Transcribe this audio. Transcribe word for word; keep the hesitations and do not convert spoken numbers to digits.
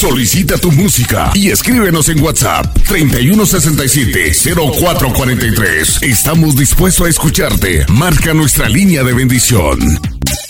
Solicita tu música y escríbenos en WhatsApp treinta y uno sesenta y siete, cero cuatro cuarenta y tres. Estamos dispuestos a escucharte. Marca nuestra línea de bendición.